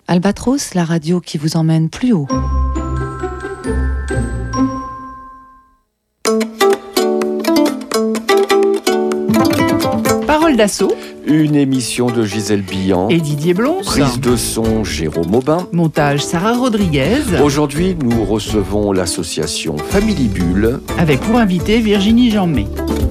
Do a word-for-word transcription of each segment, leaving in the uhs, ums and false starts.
Albatros, la radio qui vous emmène plus haut. Parole d'assaut. Une émission de Gisèle Billan et Didier Blonce. Prise de son Jérôme Aubin. Montage Sarah Rodriguez. Aujourd'hui, nous recevons l'association Family Bulle. Avec pour invité Virginie Jeanmay.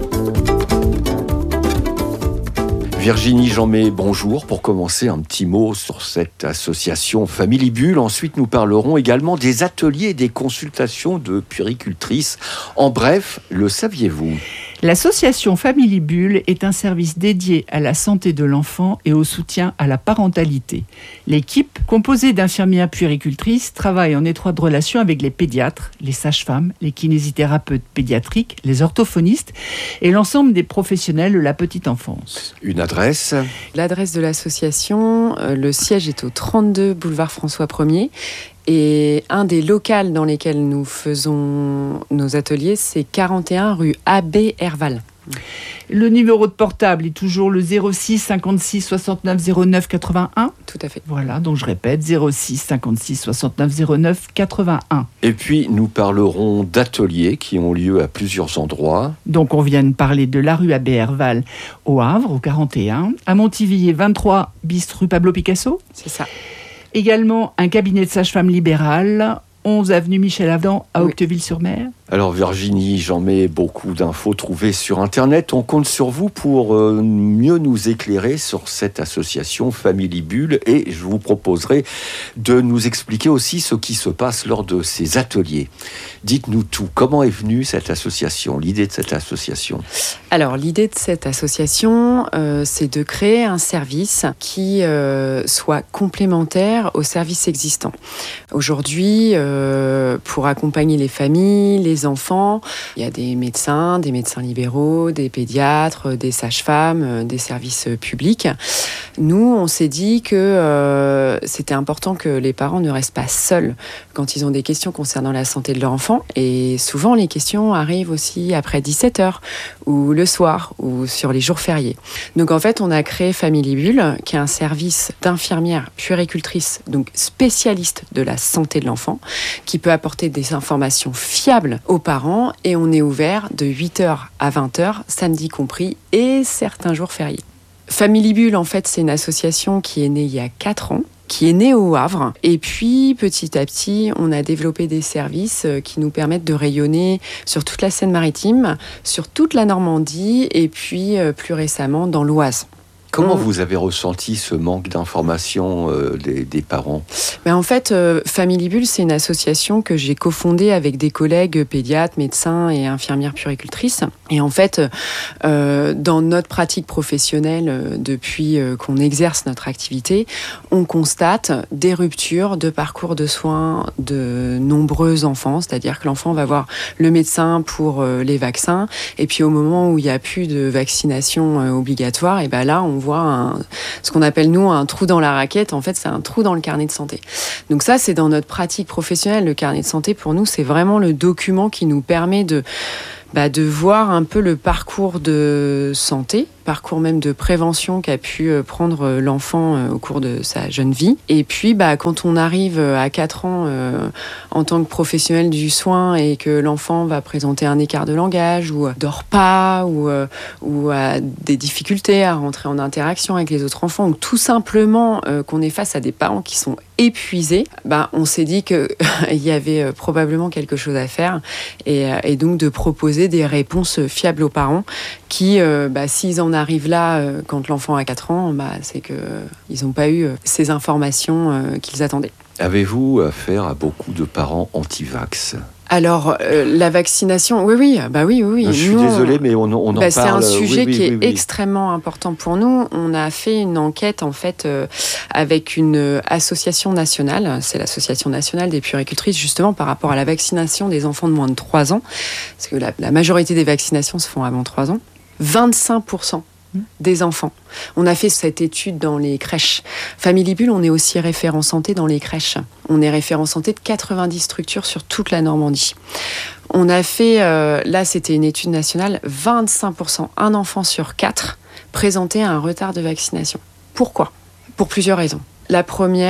Virginie Jeanmay, bonjour. Pour commencer, un petit mot sur cette association Family Bulle. Ensuite, nous parlerons également des ateliers et des consultations de puéricultrices. En bref, le saviez-vous ? L'association Family Bulle est un service dédié à la santé de l'enfant et au soutien à la parentalité. L'équipe, composée d'infirmières puéricultrices, travaille en étroite relation avec les pédiatres, les sages-femmes, les kinésithérapeutes pédiatriques, les orthophonistes et l'ensemble des professionnels de la petite enfance. Une adresse ? L'adresse de l'association, euh, le siège est au trente-deux boulevard François premier. Et un des locals dans lesquels nous faisons nos ateliers, c'est quarante et un rue Abbé Herval. Le numéro de portable est toujours le zéro six cinquante-six soixante-neuf zéro neuf quatre-vingt-un. Tout à fait. Voilà, donc je répète, zéro six cinquante-six soixante-neuf zéro neuf quatre-vingt-un. Et puis, nous parlerons d'ateliers qui ont lieu à plusieurs endroits. Donc, on vient de parler de la rue Abbé Herval au Havre, au quarante et un. À Montivilliers, vingt-trois bis rue Pablo Picasso. C'est ça. Également, un cabinet de sage-femme libérale, onze avenue Michel Avedon à oui. Octeville-sur-Mer. Alors Virginie, j'en mets beaucoup d'infos trouvées sur Internet. On compte sur vous pour euh, mieux nous éclairer sur cette association Family Bulle et je vous proposerai de nous expliquer aussi ce qui se passe lors de ces ateliers. Dites-nous tout. Comment est venue cette association, l'idée de cette association ? Alors l'idée de cette association, euh, c'est de créer un service qui euh, soit complémentaire aux services existants. Aujourd'hui, euh, pour accompagner les familles, les Les enfants, il y a des médecins, des médecins libéraux, des pédiatres, des sages-femmes, des services publics. Nous, on s'est dit que euh, c'était important que les parents ne restent pas seuls quand ils ont des questions concernant la santé de leur enfant. Et souvent, les questions arrivent aussi après dix-sept heures ou le soir ou sur les jours fériés. Donc en fait, on a créé Family Bulle, qui est un service d'infirmières puéricultrices, donc spécialistes de la santé de l'enfant, qui peut apporter des informations fiables aux parents et on est ouvert de huit heures à vingt heures, samedi compris, et certains jours fériés. Family Bulle, en fait, c'est une association qui est née il y a quatre ans, qui est née au Havre. Et puis, petit à petit, on a développé des services qui nous permettent de rayonner sur toute la Seine-Maritime, sur toute la Normandie et puis, plus récemment, dans l'Oise. Comment vous avez ressenti ce manque d'information euh, des, des parents ? Ben en fait, euh, Family Bulle, c'est une association que j'ai cofondée avec des collègues pédiatres, médecins et infirmières puéricultrices. Et en fait, euh, dans notre pratique professionnelle, euh, depuis euh, qu'on exerce notre activité, on constate des ruptures de parcours de soins de nombreux enfants. C'est-à-dire que l'enfant va voir le médecin pour euh, les vaccins. Et puis au moment où il n'y a plus de vaccination euh, obligatoire, et ben là, on voit un, ce qu'on appelle nous un trou dans la raquette. En fait, c'est un trou dans le carnet de santé. Donc ça, c'est dans notre pratique professionnelle. Le carnet de santé, pour nous, c'est vraiment le document qui nous permet de, bah, de voir un peu le parcours de santé, parcours même de prévention qu'a pu prendre l'enfant au cours de sa jeune vie. Et puis, bah, quand on arrive à quatre ans euh, en tant que professionnel du soin et que l'enfant va présenter un écart de langage ou dort pas ou, euh, ou a des difficultés à rentrer en interaction avec les autres enfants ou tout simplement euh, qu'on est face à des parents qui sont épuisés, bah, on s'est dit qu'il y avait probablement quelque chose à faire et, et donc de proposer des réponses fiables aux parents qui, euh, bah, s'ils en arrivent là euh, quand l'enfant a quatre ans, bah, c'est qu'ils euh, n'ont pas eu euh, ces informations euh, qu'ils attendaient. Avez-vous affaire à beaucoup de parents anti-vax ? Alors, euh, la vaccination, oui, oui, bah oui, oui. Je suis nous, désolé, mais on, on en bah, parle. C'est un sujet oui, oui, qui est oui, oui. extrêmement important pour nous. On a fait une enquête, en fait, euh, avec une association nationale. C'est l'association nationale des puéricultrices, justement, par rapport à la vaccination des enfants de moins de trois ans. Parce que la, la majorité des vaccinations se font avant trois ans. vingt-cinq pour cent des enfants. On a fait cette étude dans les crèches. Family Bulle, on est aussi référent santé dans les crèches. On est référent santé de quatre-vingt-dix structures sur toute la Normandie. On a fait, euh, là c'était une étude nationale, vingt-cinq pour cent, un enfant sur quatre présentait un retard de vaccination. Pourquoi ? Pour plusieurs raisons. La première,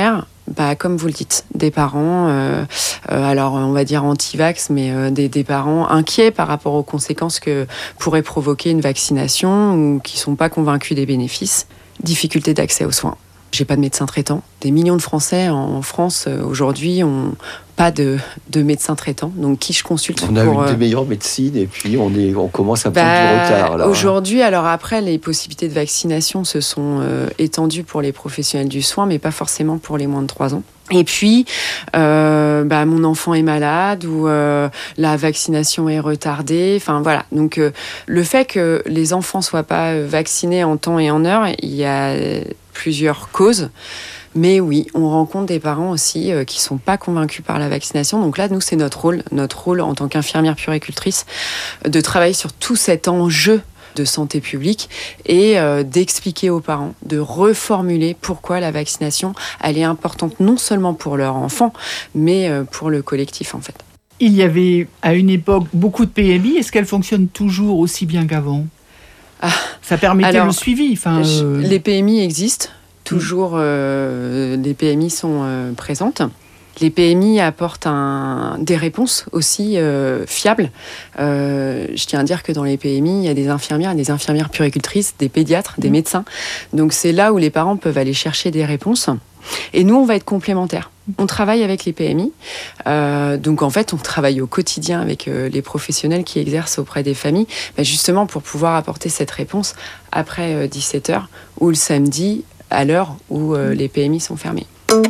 Bah, comme vous le dites, des parents, euh, euh, alors on va dire anti-vax, mais euh, des, des parents inquiets par rapport aux conséquences que pourrait provoquer une vaccination ou qui ne sont pas convaincus des bénéfices. Difficulté d'accès aux soins. J'ai pas de médecin traitant. Des millions de Français en France euh, aujourd'hui ont pas de, de médecin traitant. Donc qui je consulte On a pour, une euh... des meilleures médecines et puis on, est, on commence à bah, prendre du retard. Là, aujourd'hui, hein. Alors après, les possibilités de vaccination se sont euh, étendues pour les professionnels du soin, mais pas forcément pour les moins de trois ans. Et puis, euh, bah, mon enfant est malade ou euh, la vaccination est retardée. Enfin voilà. Donc euh, le fait que les enfants soient pas vaccinés en temps et en heure, il y a plusieurs causes. Mais oui, on rencontre des parents aussi euh, qui sont pas convaincus par la vaccination. Donc là, nous, c'est notre rôle, notre rôle en tant qu'infirmière puéricultrice, de travailler sur tout cet enjeu de santé publique et euh, d'expliquer aux parents, de reformuler pourquoi la vaccination, elle est importante non seulement pour leur enfant, mais euh, pour le collectif en fait. Il y avait à une époque beaucoup de P M I. Est-ce qu'elle fonctionne toujours aussi bien qu'avant ? Ah, ça permettait alors, le suivi. Enfin, euh... Les P M I existent. Toujours, euh, les P M I sont euh, présentes. Les P M I apportent un, des réponses aussi euh, fiables. Euh, je tiens à dire que dans les P M I, il y a des infirmières, des infirmières puéricultrices, des pédiatres, des médecins. Donc c'est là où les parents peuvent aller chercher des réponses. Et nous, on va être complémentaires. On travaille avec les P M I. Euh, donc en fait, on travaille au quotidien avec euh, les professionnels qui exercent auprès des familles, bah, justement pour pouvoir apporter cette réponse après euh, dix-sept heures ou le samedi, à l'heure où euh, les P M I sont fermés.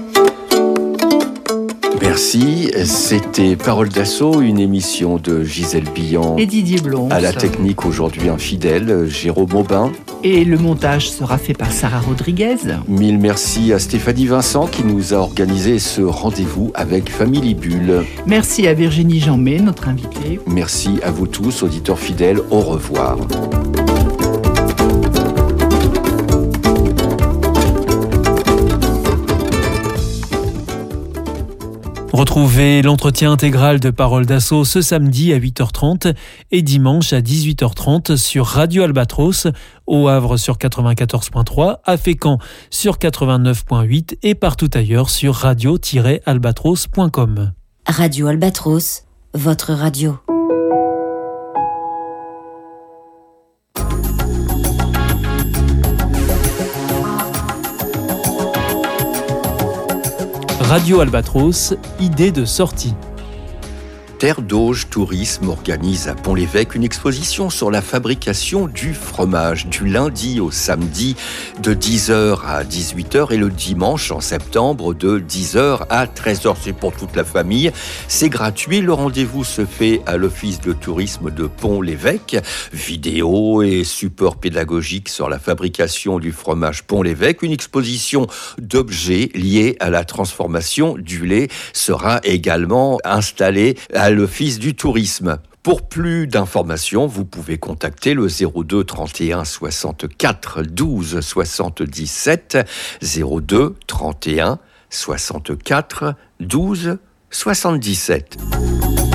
Merci. C'était Parole d'Assaut, une émission de Gisèle Billan et Didier Blonce. À la technique aujourd'hui infidèle, Jérôme Aubin. Et le montage sera fait par Sarah Rodriguez. Mille merci à Stéphanie Vincent qui nous a organisé ce rendez-vous avec Family Bulle. Merci à Virginie Jeanmet, notre invitée. Merci à vous tous, auditeurs fidèles. Au revoir. Retrouvez l'entretien intégral de Parole d'Assaut ce samedi à huit heures trente et dimanche à dix-huit heures trente sur Radio Albatros, au Havre sur quatre-vingt-quatorze virgule trois, à Fécamp sur quatre-vingt-neuf virgule huit et partout ailleurs sur radio tiret albatros point com. Radio Albatros, votre radio. Radio Albatros, idée de sortie. Terre d'Auge Tourisme organise à Pont-l'Évêque une exposition sur la fabrication du fromage du lundi au samedi de dix heures à dix-huit heures et le dimanche en septembre de dix heures à treize heures. C'est pour toute la famille, c'est gratuit. Le rendez-vous se fait à l'Office de tourisme de Pont-l'Évêque. Vidéos et supports pédagogiques sur la fabrication du fromage Pont-l'Évêque. Une exposition d'objets liés à la transformation du lait sera également installée à l'Office du tourisme. Pour plus d'informations, vous pouvez contacter le zéro deux trente et un soixante-quatre douze soixante-dix-sept, zéro deux trente et un soixante-quatre douze soixante-dix-sept.